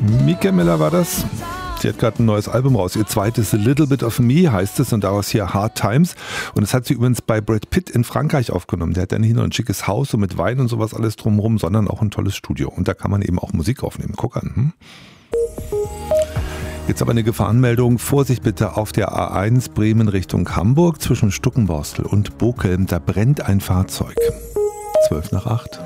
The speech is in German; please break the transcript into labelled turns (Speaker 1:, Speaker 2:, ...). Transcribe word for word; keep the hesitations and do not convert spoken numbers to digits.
Speaker 1: Mika Miller war das. Sie hat gerade ein neues Album raus. Ihr zweites A Little Bit of Me heißt es und daraus hier Hard Times. Und das hat sie übrigens bei Brad Pitt in Frankreich aufgenommen. Der hat dann hier noch ein schickes Haus und mit Wein und sowas alles drumherum, sondern auch ein tolles Studio. Und da kann man eben auch Musik aufnehmen. Guck an. Hm? Jetzt aber eine Gefahrenmeldung. Vorsicht bitte auf der A eins Bremen Richtung Hamburg zwischen Stuckenborstel und Bokelm. Da brennt ein Fahrzeug. Zwölf nach acht.